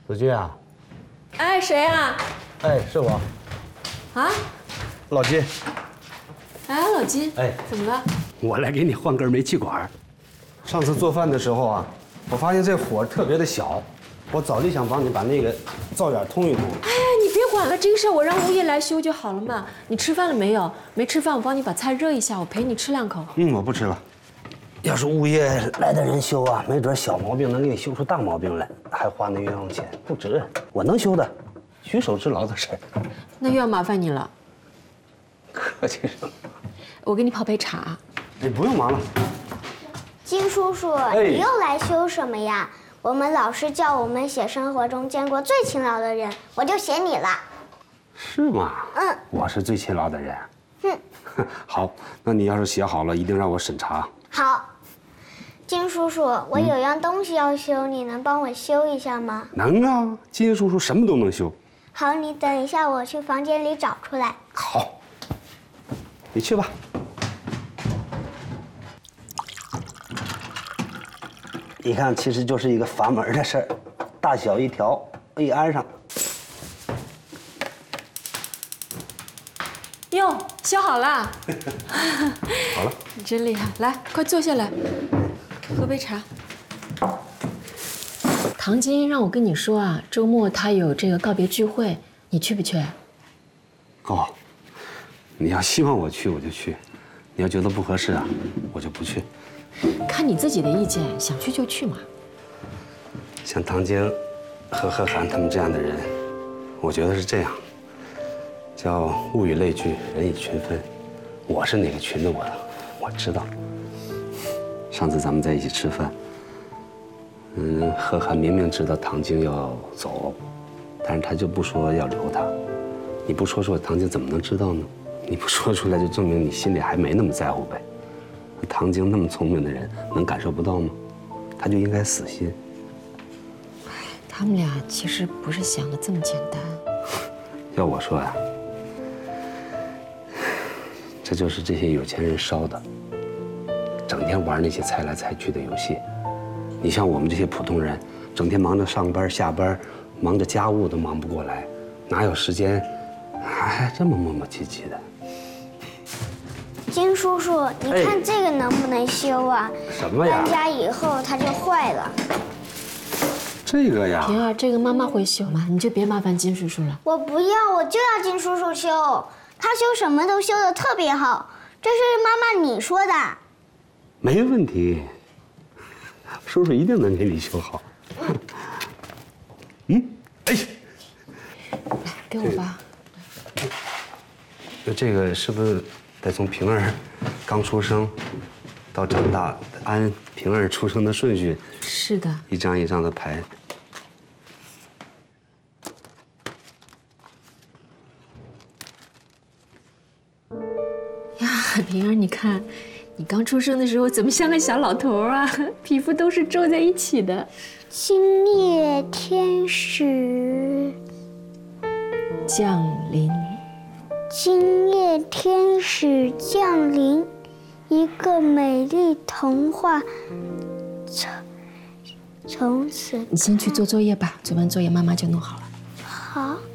子君啊， 哎，谁啊？ 哎，是我， 啊？ 老金。 哎，老金， 哎， 怎么了？ 我来给你换根煤气管。上次做饭的时候啊，我发现这火特别的小，我早就想帮你把那个灶眼通一通。 哎呀，你别管了，这个事儿我让物业来修就好了嘛。你吃饭了没有？没吃饭，我帮你把菜热一下，我陪你吃2口。 我不吃了。要是物业来的人修啊，没准小毛病能给你修出大毛病来，还花那冤枉钱，不值。我能修的，举手之劳的事儿。 那又要麻烦你了。 客气什么？ 我给你泡杯茶。 你不用忙了。 金叔叔，你又来修什么呀？我们老师叫我们写生活中见过最勤劳的人，我就写你了。 是吗？我是最勤劳的人。好，那你要是写好了，一定让我审查。 好。金叔叔，我有样东西要修，你能帮我修一下吗？ 能啊，金叔叔什么都能修。 好，你等一下，我去房间里找出来。 好，你去吧。一看，其实就是一个阀门的事儿，大小一调，一安上。 哟，修好了。 好了， 你真厉害，来，快坐下来，喝杯茶。唐金让我跟你说啊，周末他有这个告别聚会，你去不去？ 哦，你要希望我去，我就去；你要觉得不合适啊，我就不去。 看你自己的意见，想去就去嘛。 像唐晶和贺涵他们这样的人，我觉得是这样，叫物以类聚，人以群分。我是哪个群的我知道。上次咱们在一起吃饭，贺涵明明知道唐晶要走，但是他就不说要留他。你不说出来，唐晶怎么能知道呢？你不说出来，就证明你心里还没那么在乎呗。唐晶那么聪明的人，能感受不到吗？他就应该死心。 他们俩其实不是想的这么简单。 要我说呀，这就是这些有钱人烧的，整天玩那些猜来猜去的游戏。你像我们这些普通人，整天忙着上班下班，忙着家务都忙不过来，哪有时间还这么磨磨唧唧的？ 金叔叔，你看这个能不能修啊？ 什么呀？ 搬家以后它就坏了。 这个呀， 平儿，这个妈妈会修嘛，你就别麻烦金叔叔了。 我不要，我就要金叔叔修，他修什么都修得特别好，这是妈妈你说的。 没问题，叔叔一定能给你修好。 来，给我吧。 这个是不是得从平儿刚出生到长大，按平儿出生的顺序？ 是的。 一张一张的排。 呀，平儿，你看，你刚出生的时候怎么像个小老头啊？皮肤都是皱在一起的。 今夜天使降临。 今夜天使降临，一个美丽童话从此。 你先去做作业吧，做完作业妈妈就弄好了。 好。